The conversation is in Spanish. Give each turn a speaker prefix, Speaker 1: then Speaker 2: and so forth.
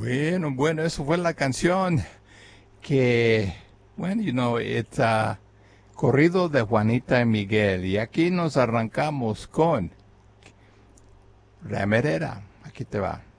Speaker 1: Bueno, eso fue la canción que, it's corrido de Juanita y Miguel. Y aquí nos arrancamos con Remerera. Aquí te va.